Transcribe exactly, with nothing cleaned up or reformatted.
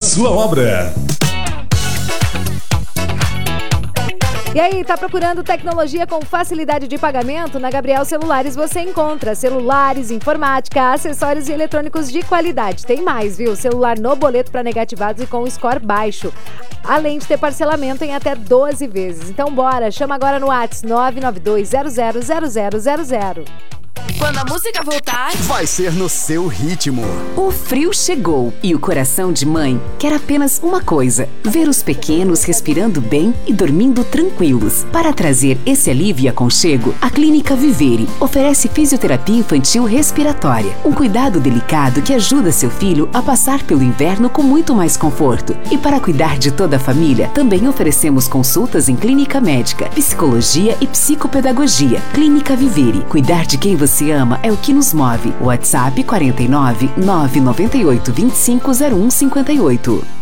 sua obra. E aí, tá procurando tecnologia com facilidade de pagamento? Na Gabriel Celulares você encontra celulares, informática, acessórios e eletrônicos de qualidade. Tem mais, viu? Celular no boleto para negativados e com score baixo. Além de ter parcelamento em até doze vezes. Então bora, chama agora no WhatsApp nove nove dois zero zero zero zero zero zero. Quando a música voltar, vai ser no seu ritmo. O frio chegou e o coração de mãe quer apenas uma coisa: ver os pequenos respirando bem e dormindo tranquilos. Para trazer esse alívio e aconchego, a Clínica Vivere oferece fisioterapia infantil respiratória, um cuidado delicado que ajuda seu filho a passar pelo inverno com muito mais conforto. E para cuidar de toda a família, também oferecemos consultas em clínica médica, psicologia e psicopedagogia. Clínica Vivere, cuidar de quem você ama é o que nos move. WhatsApp quarenta e nove, nove nove oito, vinte e cinco, zero um cinquenta e oito.